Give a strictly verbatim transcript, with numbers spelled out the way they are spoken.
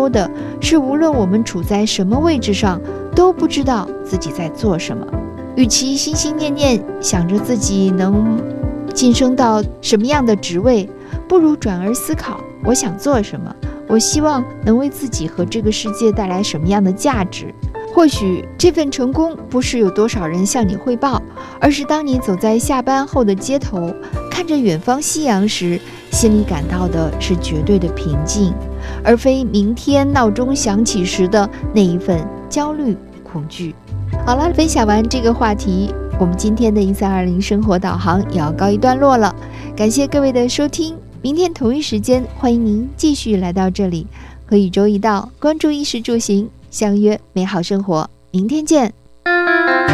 忧的是，无论我们处在什么位置上，都不知道自己在做什么。与其心心念念想着自己能晋升到什么样的职位，不如转而思考我想做什么，我希望能为自己和这个世界带来什么样的价值。或许这份成功不是有多少人向你汇报，而是当你走在下班后的街头，看着远方夕阳时，心里感到的是绝对的平静，而非明天闹钟响起时的那一份焦虑恐惧。好了，分享完这个话题，我们今天的一三二零生活导航也要告一段落了。感谢各位的收听，明天同一时间欢迎您继续来到这里，和宇宙一道关注衣食住行，相约美好生活。明天见。